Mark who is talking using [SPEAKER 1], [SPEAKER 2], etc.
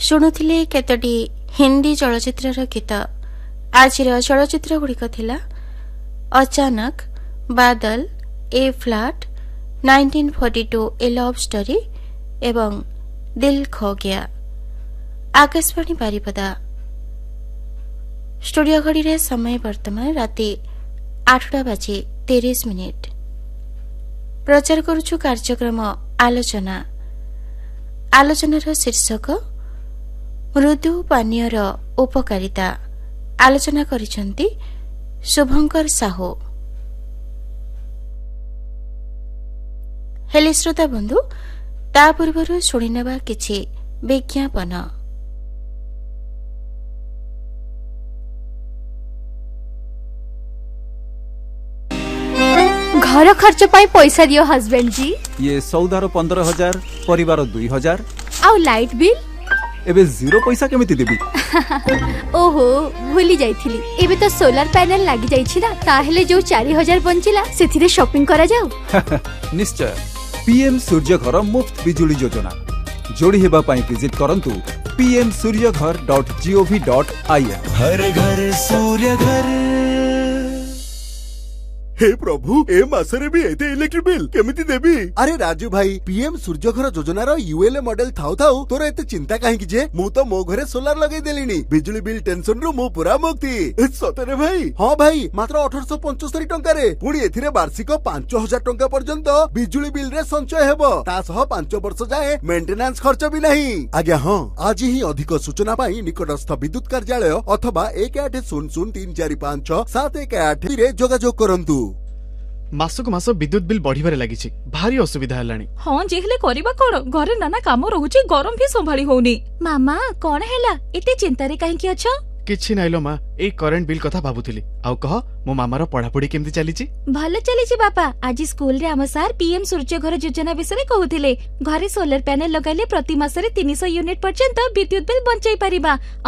[SPEAKER 1] शुणुथिले केतोटी हिंदी चलचित्रर गीत। आजिर चलचित्र गुड़िक थिला अचानक, बादल, ए फ्लैट, 1942 ए लव स्टोरी एवं दिल खो गया। आकाशवाणी बारिपदा। स्टूडियो घड़ी रे समय वर्तमान राति 8:30 प्रचार करुछु कार्यक्रम आलोचना। आलोचनार शीर्षक मृदु पानीयर उपकारिता। आलोचना करिसंती शुभंकर साहू। हेले श्रोता बंधु, ता पूर्व शुणिनेबा किछि विज्ञापन।
[SPEAKER 2] घर खर्च पाई पैसा दियो हस्बैंड जी।
[SPEAKER 3] ये सौदार 15,000, परिवार 2,000
[SPEAKER 2] आउ लाइट बिल
[SPEAKER 3] एबे जीरो पैसा केमिति देबी?
[SPEAKER 2] ओहो भूली जाइथिली। एबे तो सोलर पैनल लागी जाइछि ना, ताहेले जो 4,000 बंचिला सेथिरे शॉपिंग करा जाऊ।
[SPEAKER 3] निश्चय। पीएम सूर्य घर मुफ्त बिजुली योजना जोड़ी हेबा पाई विजिट करंतु pmsuryaghar.gov.in।
[SPEAKER 4] हर घर सूर्य घर। हे प्रभु, ए मासरे भी एते इलेक्ट्रिक बिल केमिति देबी? अरे राजू भाई, पीएम सूर्य घर योजनार यूएलए मॉडल थाउ थाउ तोर एते चिंता काहे कि जे? मु तो मो घरे सोलार लगै देलिनी। बिजुली बिल टेंशन रु मु पूरा मुक्ति। सतरे भाई? हां भाई, मात्र 1875 टंका रे। पुणी एथिरे वार्षिक 5,000 टंका पर्यंत बिजुली बिल रे संचय हेबो। ता सह 5 वर्ष जाए मेंटेनेंस खर्च भी नहीं। आज्ञा हां, आज ही अधिक सूचना पाई निकटस्थ विद्युत कार्यालय अथवा 1800345718 रे जोगाजोग करंतु।
[SPEAKER 5] मासक मास विद्युत बिल बढ़िबारे लागिछि, भारी असुविधा हलानी।
[SPEAKER 6] हां जेहले करबा कोन, घरे नाना काम रहउछि, गरम भी संभाली होउनी।
[SPEAKER 2] मामा कोन हैला एते चिंता रे काहे कि अछ?
[SPEAKER 5] किछि नाइलो मा, ए करेंट बिल कथा भाबुथिली। आउ कह, मो मामार पढापढी केमति चलीछि?
[SPEAKER 2] भले चलीछि बापा। आज स्कूल रे हम सर पीएम सूर्य घर योजना विषय कहउथिले। घरे सोलर पैनल लगाइले प्रति मासरे 300 यूनिट पर्यंत विद्युत बिल बंचाई परिबा।